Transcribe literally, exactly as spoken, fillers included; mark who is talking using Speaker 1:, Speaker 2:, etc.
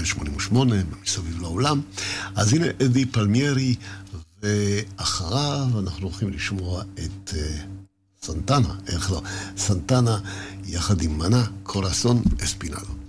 Speaker 1: שמונים ושמונה, מסביב לעולם. אז הנה אדי פלמיירי, ואחריו אנחנו הולכים לשמוע את סנטנה, איך לא, סנטנה יחד עם מנה, קורסון אספינלו.